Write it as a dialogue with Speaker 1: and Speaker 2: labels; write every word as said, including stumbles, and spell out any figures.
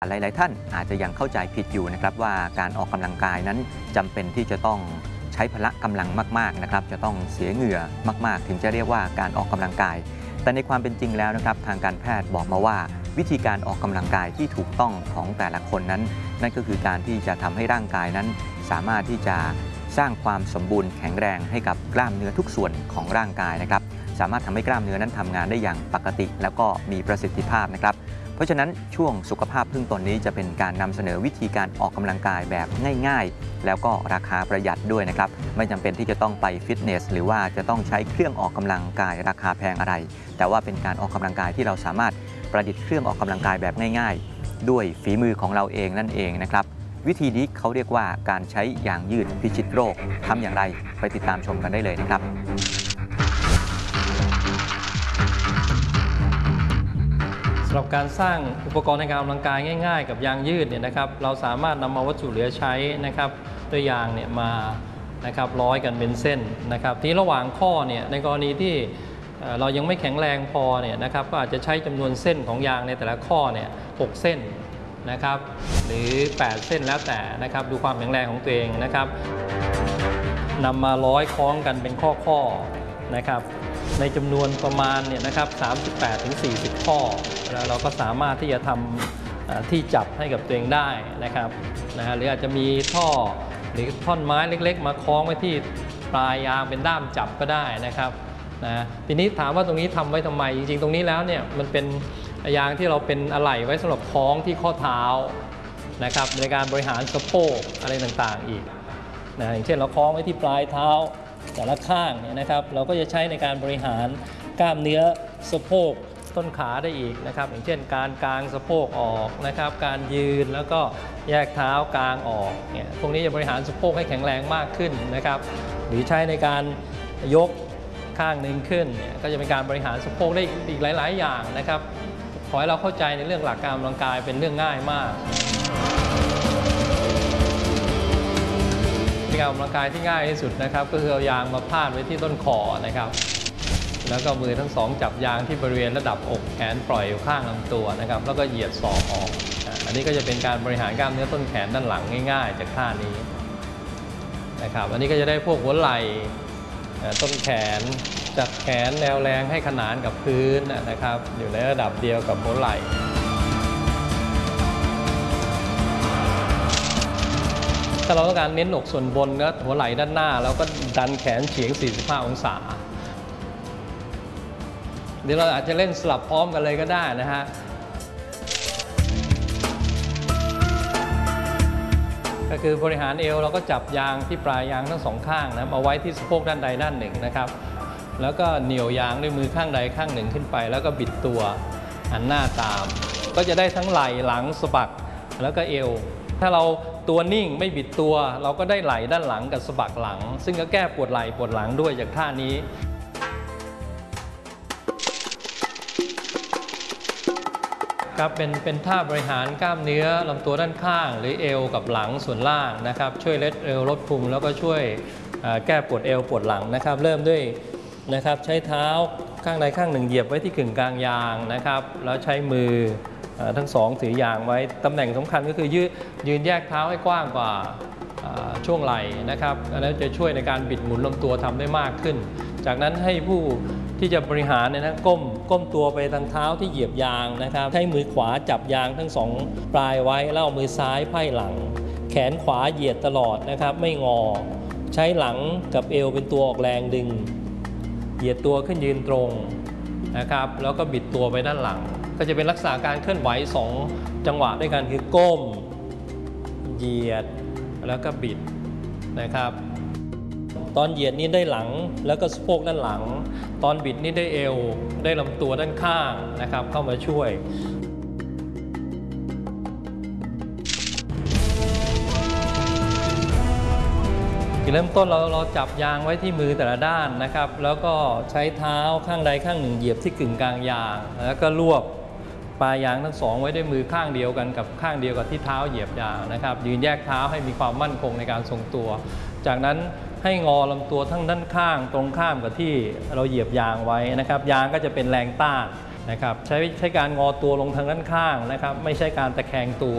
Speaker 1: หลายๆท่านอาจจะยังเข้าใจผิดอยู่นะครับว่าการออกกำลังกายนั้นจำเป็นที่จะต้องใช้พละกำลังมากๆนะครับจะต้องเสียเหงื่อมากๆถึงจะเรียกว่าการออกกำลังกายแต่ในความเป็นจริงแล้วนะครับทางการแพทย์บอกมาว่าวิธีการออกกำลังกายที่ถูกต้องของแต่ละคนนั้นนั่นก็คือการที่จะทำให้ร่างกายนั้นสามารถที่จะสร้างความสมบูรณ์แข็งแรงให้กับกล้ามเนื้อทุกส่วนของร่างกายนะครับสามารถทำให้กล้ามเนื้อนั้นทำงานได้อย่างปกติแล้วก็มีประสิทธิภาพนะครับเพราะฉะนั้นช่วงสุขภาพพึ่งตนนี้จะเป็นการนำเสนอวิธีการออกกำลังกายแบบง่ายๆแล้วก็ราคาประหยัดด้วยนะครับไม่จำเป็นที่จะต้องไปฟิตเนสหรือว่าจะต้องใช้เครื่องออกกำลังกายราคาแพงอะไรแต่ว่าเป็นการออกกำลังกายที่เราสามารถประดิษฐ์เครื่องออกกำลังกายแบบง่ายๆด้วยฝีมือของเราเองนั่นเองนะครับวิธีนี้เขาเรียกว่าการใช้ยางยืดพิชิตโรคทำอย่างไรไปติดตามชมกันได้เลยนะครับ
Speaker 2: สำหรับการสร้างอุปกรณ์ในการออกกำลังกายง่ายๆกับยางยืดเนี่ยนะครับเราสามารถนำเอาวัตถุเหลือใช้นะครับด้วยยางเนี่ยมานะครับร้อยกันเป็นเส้นนะครับที่ระหว่างข้อเนี่ยในกรณีที่เรายังไม่แข็งแรงพอเนี่ยนะครับก็อาจจะใช้จำนวนเส้นของยางในแต่ละข้อเนี่ยหกเส้นนะครับหรือแปดเส้นแล้วแต่นะครับดูความแข็งแรงของตัวเองนะครับนำมาร้อยคล้องกันเป็นข้อๆนะครับในจำนวนประมาณเนี่ยนะครับสามสิบแปดถึงสี่สิบข้อแล้วเราก็สามารถที่จะทำที่จับให้กับตัวเองได้นะครับนะฮะหรืออาจจะมีท่อหรือท่อนไม้เล็กๆมาคล้องไว้ที่ปลายยางเป็นด้ามจับก็ได้นะครับนะทีนี้ถามว่าตรงนี้ทำไว้ทำไมจริงๆตรงนี้แล้วเนี่ยมันเป็นยางที่เราเป็นอะไหล่ไว้สำหรับคล้องที่ข้อเท้านะครับในการบริหารสะโพกอะไรต่างๆอีกนะอย่างเช่นเราคล้องไว้ที่ปลายเท้าแต่ละข้างเนี่ยนะครับเราก็จะใช้ในการบริหารกล้ามเนื้อสะโพกต้นขาได้อีกนะครับอย่างเช่นการกางสะโพกออกนะครับการยืนแล้วก็แยกเท้ากางออกเนี่ยพวกนี้จะบริหารสะโพกให้แข็งแรงมากขึ้นนะครับหรือใช้ในการยกข้างหนึ่งขึ้นเนี่ยก็จะเป็นการบริหารสะโพกได้อีกหลายๆอย่างนะครับขอให้เราเข้าใจในเรื่องหลักการออกกำลังกายเป็นเรื่องง่ายมากการออกกำลังกายที่ง่ายที่สุดนะครับก็คือเอายางมาพาดไว้ที่ต้นคอนะครับแล้วก็มือทั้งสองจับยางที่บริเวณระดับอกแขนปล่อยอยู่ข้างลำตัวนะครับแล้วก็เหยียดศอกออกอันนี้ก็จะเป็นการบริหารกล้ามเนื้อต้นแขนด้านหลังง่ายๆจากท่านี้นะครับอันนี้ก็จะได้พวกหัวไหล่ต้นแขนจัดแขนแนวแรงให้ขนานกับพื้นนะครับอยู่ในระดับเดียวกับหัวไหล่ถ้าเราต้องการเน้นอกส่วนบนก็หัวไหล่ด้านหน้าแล้วก็ดันแขนเฉียงสี่สิบห้าองศาเดี๋ยวเราอาจจะเล่นสลับพร้อมกันเลยก็ได้นะฮะก็คือบริหารเอวเราก็จับยางที่ปลายยางทั้งสองข้างนะมาไว้ที่สะโพกด้านใดด้านหนึ่งนะครับแล้วก็เหนี่ยวยางด้วยมือข้างใดข้างหนึ่งขึ้นไปแล้วก็บิดตัวหันหน้าตามก็จะได้ทั้งไหล่หลังสะบักแล้วก็เอวถ้าเราตัวนิ่งไม่บิดตัวเราก็ได้ไหล่ด้านหลังกับสะบักหลังซึ่งก็แก้ปวดไหล่ปวดหลังด้วยจากท่านี้ครับเป็นเป็นท่าบริหารกล้ามเนื้อลำตัวด้านข้างหรือเอวกับหลังส่วนล่างนะครับช่วยลดเอวลดพุงแล้วก็ช่วยแก้ปวดเอวปวดหลังนะครับเริ่มด้วยนะครับใช้เท้าข้างใดข้างหนึ่งเหยียบไว้ที่กึ่งกลางยางนะครับแล้วใช้มือทั้งสองถือยางไว้ตำแหน่งสำคัญก็คือยืนยืนแยกเท้าให้กว้างกว่าช่วงไหล่นะครับอันนั้นจะช่วยในการบิดหมุนลำตัวทำได้มากขึ้นจากนั้นให้ผู้ที่จะบริหารเนี่ยนะก้มก้มตัวไปทางเท้าที่เหยียบยางนะครับใช้มือขวาจับยางทั้งสองปลายไว้แล้วเอามือซ้ายไพ่หลังแขนขวาเหยียดตลอดนะครับไม่งอใช้หลังกับเอวเป็นตัวออกแรงดึงเหยียดตัวขึ้นยืนตรงนะครับแล้วก็บิดตัวไปด้านหลังก็จะเป็นลักษณะการเคลื่อนไหวสองจังหวะด้วยกันคือก้มเหยียดแล้วก็บิดนะครับตอนเหยียดนี้ได้หลังแล้วก็สะโพกด้านหลังตอนบิดนี่ได้เอวได้ลำตัวด้านข้างนะครับเข้ามาช่วยเริ่มต้นเราเราจับยางไว้ที่มือแต่ละด้านนะครับแล้วก็ใช้เท้าข้างใดข้างหนึ่งเหยียบที่กึ่งกลางยางแล้วก็รวบปลายยางทั้งสองไว้ด้วยมือข้างเดียวกันกับข้างเดียวกับที่เท้าเหยียบยางนะครับยืนแยกเท้าให้มีความมั่นคงในการทรงตัวจากนั้นให้งอลำตัวทั้งด้านข้างตรงข้ามกับที่เราเหยียบยางไว้นะครับยางก็จะเป็นแรงต้านนะครับใช้ใช้การงอตัวลงทางด้านข้างนะครับไม่ใช่การตะแคงตัว